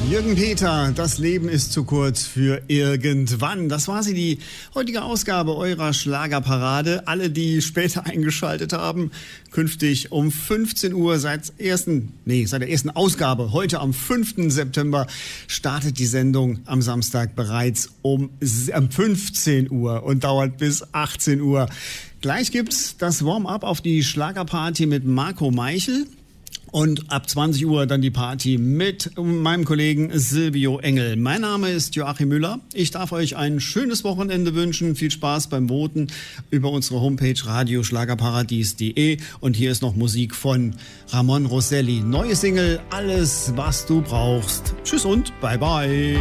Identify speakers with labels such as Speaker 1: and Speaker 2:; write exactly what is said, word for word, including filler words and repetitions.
Speaker 1: Jürgen Peter, das Leben ist zu kurz für irgendwann. Das war sie, die heutige Ausgabe eurer Schlagerparade. Alle, die später eingeschaltet haben, künftig um fünfzehn Uhr seit ersten, nee, seit der ersten Ausgabe, heute am fünften September, startet die Sendung am Samstag bereits um fünfzehn Uhr und dauert bis achtzehn Uhr. Gleich gibt's das Warm-up auf die Schlagerparty mit Marco Meichel. Und ab zwanzig Uhr dann die Party mit meinem Kollegen Silvio Engel. Mein Name ist Joachim Müller. Ich darf euch ein schönes Wochenende wünschen. Viel Spaß beim Voten über unsere Homepage radioschlagerparadies punkt de. Und hier ist noch Musik von Ramon Rosselli. Neue Single, alles was du brauchst. Tschüss und bye bye.